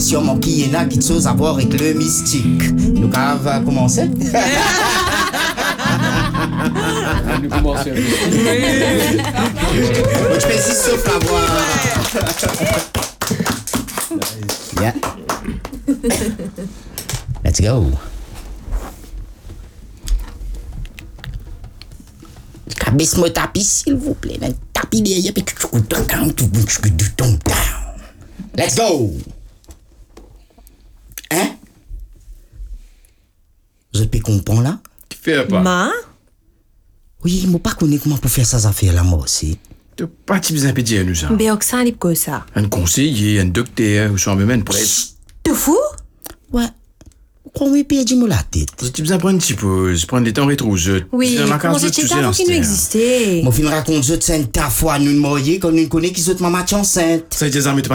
sûrement qui est là, qui chose à voir avec le mystique. Nous, on va commencer. Nous commençons. Je fais si sauf la voix. Yeah. Let's go. Baisse-moi tapis, s'il vous plaît. Tapis derrière, puis let's go. Hein? Je peux comprendre là? Fais pas. Ma? Oui, je ne pas connais comment pour faire ça affaires là, moi aussi. Tu n'as pas besoin de dire nous ça. Ben, Oxan, il peut ça. Un conseiller, un docteur, ou même pour être. Tu fou? Ouais. Comment je peux dire la tête? Tu as besoin de prendre un petit pause, prendre des temps rétro-jeux. Oui, comment c'est avant qu'il nous existait? Mon film raconte que c'est ta foi, nous ne mourions quand nous connaissons qui sont maman enceinte. Ça, des amis, tu